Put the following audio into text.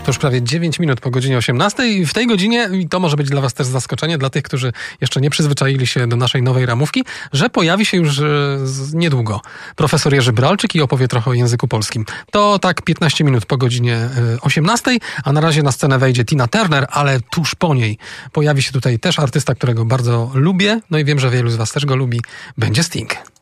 To już prawie 9 minut po godzinie 18 i w tej godzinie, i to może być dla was też zaskoczenie, dla tych, którzy jeszcze nie przyzwyczaili się do naszej nowej ramówki, że pojawi się już niedługo profesor Jerzy Bralczyk i opowie trochę o języku polskim. To tak 15 minut po godzinie 18, a na razie na scenę wejdzie Tina Turner, ale tuż po niej pojawi się tutaj też artysta, którego bardzo lubię, no i wiem, że wielu z was też go lubi, będzie Sting.